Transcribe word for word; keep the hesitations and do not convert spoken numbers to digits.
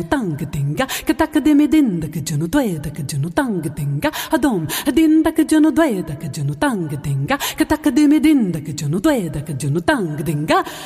tang dinga katak de me dinda ka junu dweda ka junu tang dinga adom dinda ka junu dweda ka junu tang dinga katak de me dinda ka junu dweda ka junu tang dinga